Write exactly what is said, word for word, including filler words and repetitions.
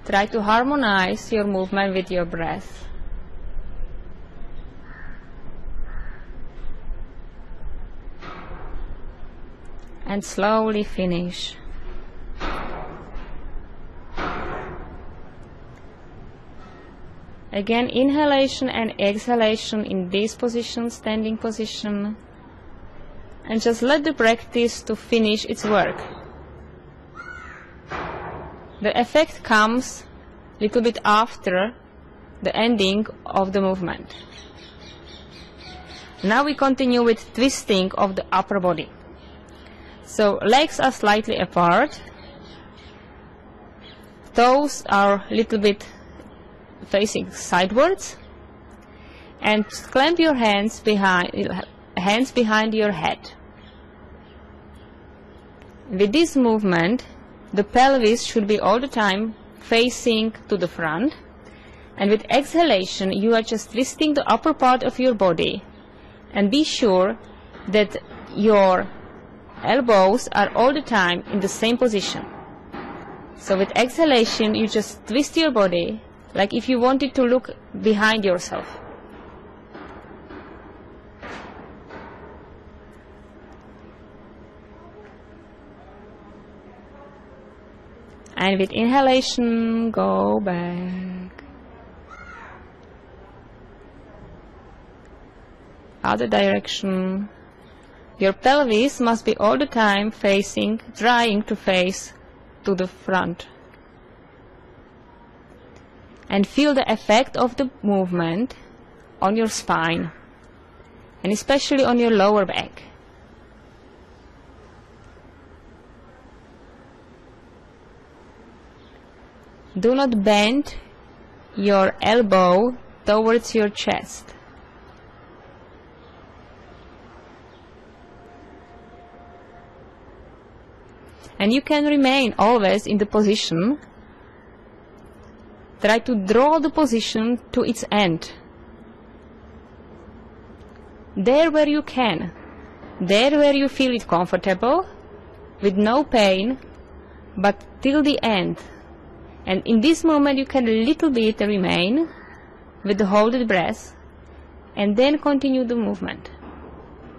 Try to harmonize your movement with your breath. And slowly finish. Again, inhalation and exhalation in this position, standing position. And just let the practice to finish its work. The effect comes a little bit after the ending of the movement. Now we continue with twisting of the upper body. So legs are slightly apart, toes are a little bit facing sidewards, and clamp your hands behind, hands behind your head. With this movement, the pelvis should be all the time facing to the front, and with exhalation you are just twisting the upper part of your body, and be sure that your elbows are all the time in the same position. So with exhalation you just twist your body like if you wanted to look behind yourself. And with inhalation, go back. Other direction. Your pelvis must be all the time facing, trying to face to the front. And feel the effect of the movement on your spine, and especially on your lower back. Do not bend your elbow towards your chest. And you can remain always in the position. Try to draw the position to its end. There where you can. There where you feel it comfortable, with no pain, but till the end. And in this moment you can a little bit remain with the holded breath, and then continue the movement.